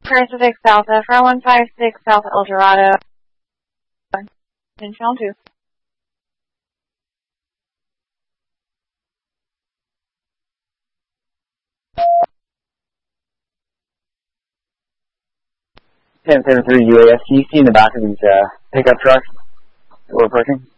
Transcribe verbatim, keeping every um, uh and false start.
Pacific Delta, four one five six South El Dorado, in Channel two. ten seven three U A S, can you see in the back of these uh, pickup trucks that we're approaching?